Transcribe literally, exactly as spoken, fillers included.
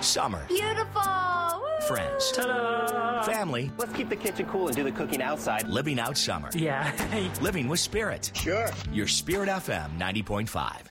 Summer. Beautiful. Woo. Friends. Ta-da! Family. Let's keep the kitchen cool and do the cooking outside. Living out summer. Yeah. Living with Spirit. Sure. Your Spirit F M ninety point five.